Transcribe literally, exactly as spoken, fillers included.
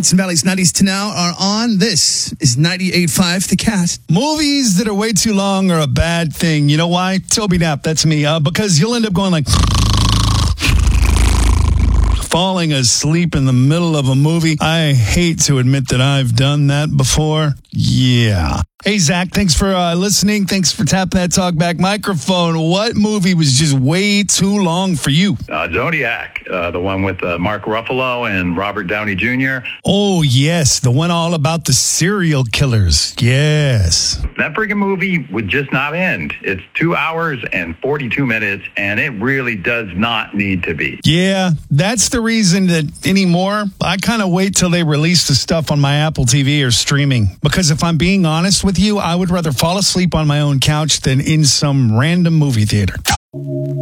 Hudson Valley's nineties to now are on. This is ninety-eight point five The Cat. Movies that are way too long are a bad thing. You know why? Toby Knapp, that's me. Uh, because you'll end up going like... falling asleep in the middle of a movie. I hate to admit that I've done that before. Yeah. Hey, Zach, thanks for uh, listening. Thanks for tapping that talkback microphone. What movie was just way too long for you? Uh, Zodiac, uh, the one with uh, Mark Ruffalo and Robert Downey Junior Oh, yes, the one all about the serial killers. Yes. That friggin' movie would just not end. It's two hours and forty-two minutes, and it really does not need to be. Yeah, that's the reason that anymore, I kind of wait till they release the stuff on my Apple T V or streaming. Because if I'm being honest with you, I would rather fall asleep on my own couch than in some random movie theater.